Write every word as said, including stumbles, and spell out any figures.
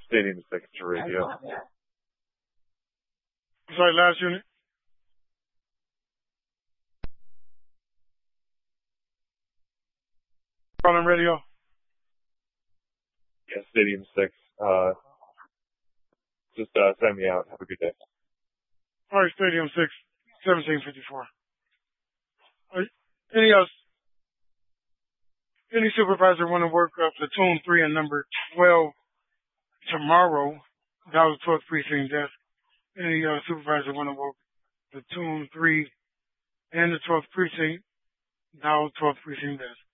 Stadium six to radio. Sorry, last unit. Calling radio. Yeah, Stadium six. Uh, just uh, send me out. Have a good day. All right, Stadium six, seventeen fifty-four. All right, any else? Any supervisor want to work uh, platoon three and number twelve tomorrow? That was twelfth precinct desk. Any uh, supervisor want to work platoon three and the twelfth precinct? That was twelfth precinct desk.